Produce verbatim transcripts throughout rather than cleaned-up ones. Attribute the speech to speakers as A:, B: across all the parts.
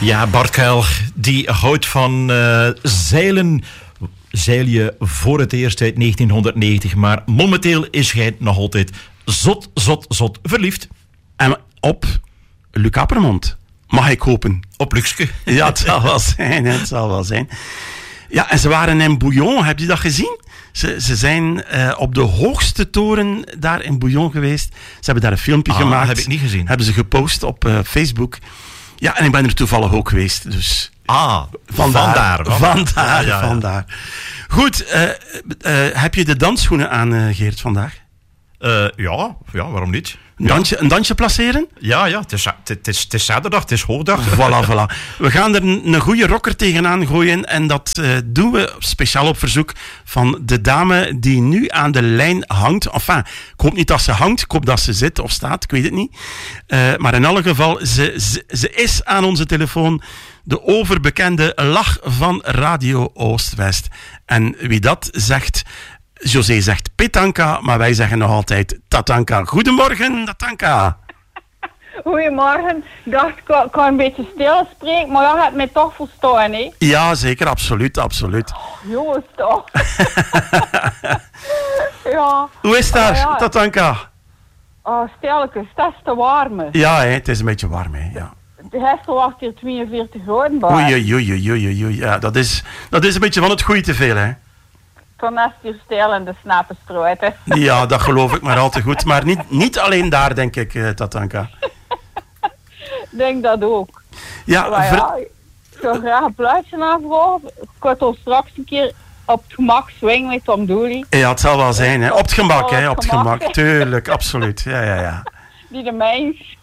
A: Ja, Bart Kuil, die houdt van uh, zeilen. Zeil je voor het eerst uit negentienhonderdnegentig, maar momenteel is hij nog altijd zot, zot, zot verliefd.
B: En op Luc Appermond, mag ik hopen.
A: Op Luxke.
B: Ja, het zal wel zijn, het zal wel zijn. Ja, en ze waren in Bouillon, heb je dat gezien? Ze, ze zijn uh, op de hoogste toren daar in Bouillon geweest. Ze hebben daar een filmpje
A: ah,
B: gemaakt.
A: Heb ik niet gezien.
B: Hebben ze gepost op uh, Facebook. Ja, en ik ben er toevallig ook geweest, dus...
A: Ah,
B: vandaar.
A: Vandaar, vandaar.
B: vandaar, ja, ja. vandaar. Goed, uh, uh, heb je de dansschoenen aan, uh, Geert, vandaag?
A: Uh, ja, ja, waarom niet?
B: Een dansje, een dansje placeren?
A: Ja, ja, het is, het, is, het is zaterdag, het is hoogdag.
B: Voilà, voilà. We gaan er een, een goede rocker tegenaan gooien en dat uh, doen we speciaal op verzoek van de dame die nu aan de lijn hangt. Enfin, ik hoop niet dat ze hangt, ik hoop dat ze zit of staat, ik weet het niet. Uh, maar in alle geval, ze, ze, ze is aan onze telefoon de overbekende lach van Radio Oost-West. En wie dat zegt... José zegt Petanka, maar wij zeggen nog altijd Tatanka. Goedemorgen, Tatanka.
C: Goedemorgen. Ik dacht, ik kan, kan een beetje stil spreken, maar je hebt mij toch verstaan, hè?
B: Ja, zeker, absoluut, absoluut.
C: Oh, jongens, toch. Ja.
B: Hoe is dat,
C: oh, ja.
B: Tatanka?
C: Oh, stilletjes, het is te warm. Hè.
B: Ja, hè, het is een beetje warm, hè, ja.
C: Gisteren was hier tweeënveertig graden bij.
B: Oei, oei, oei, oei, oei. Ja, dat is, dat is een beetje van het goeie te veel, hè.
C: Toen is het hier stil en de snappen strooit, hè.
B: Ja, dat geloof ik maar al te goed. Maar niet, niet alleen daar, denk ik, uh, Tatanka.
C: Ik denk dat ook.
B: Ja,
C: maar
B: ver...
C: ja, ik zou graag een plaatje aanvragen. Ik kan toch straks een keer op het gemak swingen met Tom Dooley.
B: Ja, het zal wel zijn, hè. Op het gemak, hè. Op het gemak.
C: gemak.
B: Tuurlijk, absoluut. Ja, ja, ja.
C: Die de mens.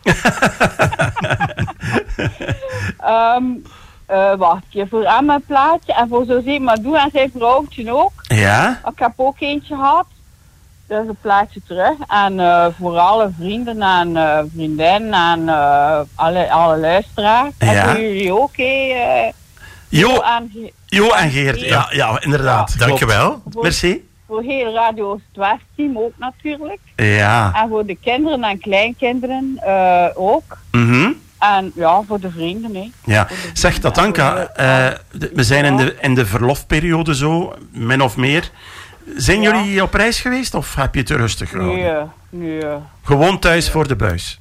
C: um, uh, wacht je, voor Emma een plaatje en voor José Madou en zijn vrouwtje ook.
B: Ja?
C: Ik heb ook eentje gehad. Dat is een plaatje terug. En uh, voor alle vrienden en uh, vriendinnen en uh, alle, alle luisteraars.
B: Ja.
C: En voor jullie ook, hè. Uh,
B: Jo,
C: en Ge-
B: jo en Geert. Ja, ja, inderdaad.
C: Ja.
A: Dankjewel.
C: Voor,
B: Merci.
C: voor heel Radio Oost-West team ook natuurlijk.
B: Ja.
C: En voor de kinderen en kleinkinderen uh, ook.
B: Mhm.
C: En ja, voor de vrienden, hè.
B: Ja. Zeg, Tatanka, uh, we zijn in de, in de verlofperiode zo, min of meer. Zijn
C: Ja.
B: jullie op reis geweest of heb je het rustig gehouden?
C: Nee, nee.
B: Gewoon thuis voor de buis.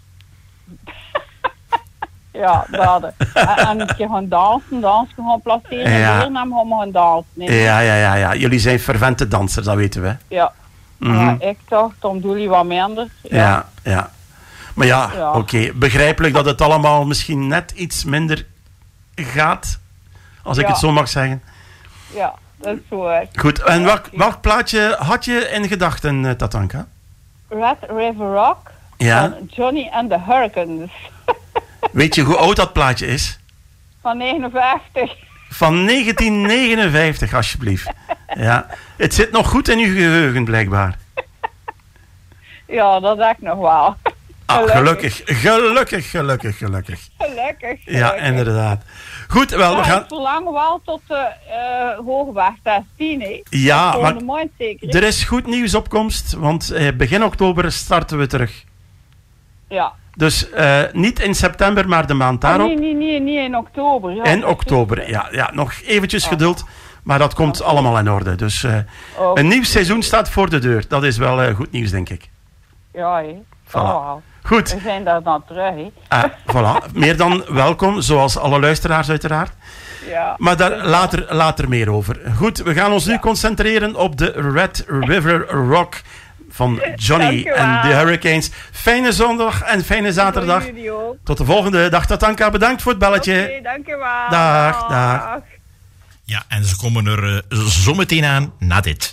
C: Ja, dat. En, en een keer gaan dansen, dansen gaan placeren.
B: Ja.
C: En weer naar hem gaan dansen. Nee.
B: Ja, ja, ja, ja. Jullie zijn fervente dansers, dat weten we.
C: Ja.
B: Mhm.
C: Ja, ik toch, Tom Dooley wat minder.
B: Ja, ja. ja. Maar ja,
C: Ja.
B: oké. Okay. Begrijpelijk dat het allemaal misschien net iets minder gaat. Als ik
C: Ja.
B: het zo mag zeggen.
C: Ja, dat is zo. Hè.
B: Goed, en welk, welk plaatje had je in gedachten, uh, Tatanka?
C: Red River Rock
B: Ja.
C: van Johnny and the Hurricanes.
B: Weet je hoe oud dat plaatje is?
C: Van negenenvijftig.
B: Van negentien negenenvijftig, alsjeblieft. Ja. Het zit nog goed in uw geheugen, blijkbaar.
C: Ja, dat denk ik nog wel.
B: Ah, gelukkig, gelukkig, gelukkig, gelukkig.
C: Gelukkig.
B: Ja,
C: gelukkig.
B: inderdaad. Goed, wel, we
C: Ja,
B: gaan...
C: ik verlang wel tot de uh, Hoogweg zestien, hè.
B: Ja, maar
C: Volgende maand zeker, hè.
B: er is goed nieuws op komst, want eh, begin oktober starten we terug.
C: Ja.
B: Dus uh, niet in september, maar de maand
C: Oh,
B: daarop.
C: nee, nee, nee, nee, in oktober. Ja,
B: In oktober, ja, ja. Nog eventjes
C: Oh.
B: geduld, maar dat komt
C: Oh.
B: allemaal in orde. Dus uh,
C: Oh.
B: een nieuw seizoen staat voor de deur. Dat is wel uh, goed nieuws, denk ik.
C: Ja, hè.
B: Voilà.
C: Oh,
B: Goed.
C: we zijn daar dan terug, hè.
B: Ah, voilà. Meer dan welkom, zoals alle luisteraars uiteraard.
C: Ja.
B: Maar daar later, later meer over. Goed, we gaan ons nu
C: Ja.
B: concentreren op de Red River Rock van Johnny
C: Dankjewel.
B: en de Hurricanes. Fijne zondag en fijne zaterdag.
C: Voor jullie ook.
B: Tot de volgende dag. Tatanka, bedankt voor het belletje.
C: Oké, dankjewel.
B: Dag, dag.
A: Ja, en ze komen er uh, zometeen aan na dit.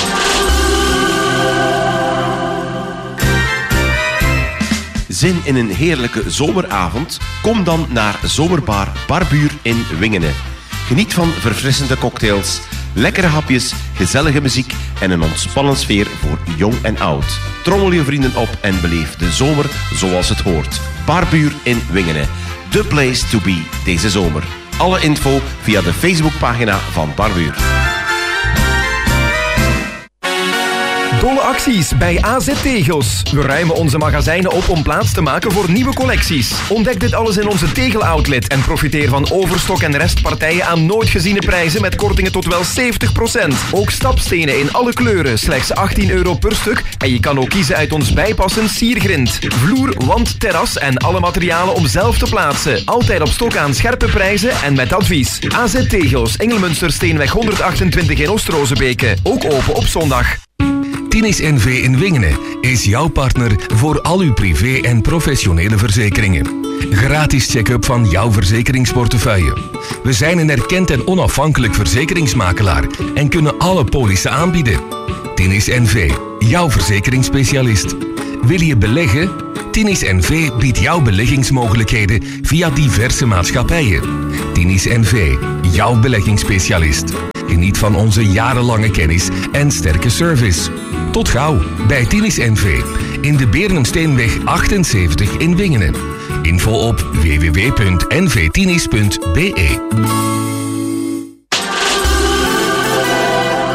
D: Zin in een heerlijke zomeravond? Kom dan naar Zomerbar Barbuur in Wingene. Geniet van verfrissende cocktails, lekkere hapjes, gezellige muziek en een ontspannen sfeer voor jong en oud. Trommel je vrienden op en beleef de zomer zoals het hoort. Barbuur in Wingene. The place to be deze zomer. Alle info via de Facebookpagina van Barbuur.
E: Dolle acties bij A Z Tegels. We ruimen onze magazijnen op om plaats te maken voor nieuwe collecties. Ontdek dit alles in onze tegel-outlet en profiteer van overstok en restpartijen aan nooit geziene prijzen met kortingen tot wel zeventig procent. Ook stapstenen in alle kleuren, slechts achttien euro per stuk en je kan ook kiezen uit ons bijpassend siergrind. Vloer, wand, terras en alle materialen om zelf te plaatsen. Altijd op stok aan scherpe prijzen en met advies. A Z Tegels, Engelmunstersteenweg honderdachtentwintig in Oost-Rozebeke. Ook open op zondag.
F: Tinis N V in Wingenen is jouw partner voor al uw privé- en professionele verzekeringen. Gratis check-up van jouw verzekeringsportefeuille. We zijn een erkend en onafhankelijk verzekeringsmakelaar en kunnen alle polissen aanbieden. Tinis N V, jouw verzekeringsspecialist. Wil je beleggen? Tinis N V biedt jouw beleggingsmogelijkheden via diverse maatschappijen. Tinis N V, jouw beleggingsspecialist. Geniet van onze jarenlange kennis en sterke service. Tot gauw bij Tinis N V in de Berensteenweg achtenzeventig in Wingenen. Info op w w w punt n v tinis punt b e.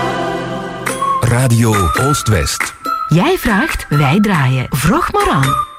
F: Radio Oost-West.
G: Jij vraagt, wij draaien. Vroeg maar aan.